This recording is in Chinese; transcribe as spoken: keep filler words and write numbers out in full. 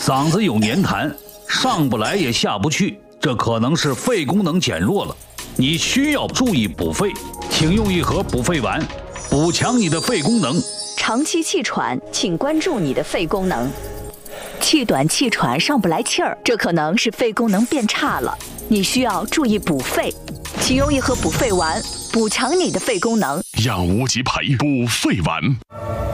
嗓子有黏痰，上不来也下不去，这可能是肺功能减弱了。你需要注意补肺，请用一盒补肺丸，补强你的肺功能。 长期气喘，请关注你的肺功能。气短气喘上不来气儿，这可能是肺功能变差了，你需要注意补肺，请用一盒补肺丸，补强你的肺功能。 养无极培补肺丸。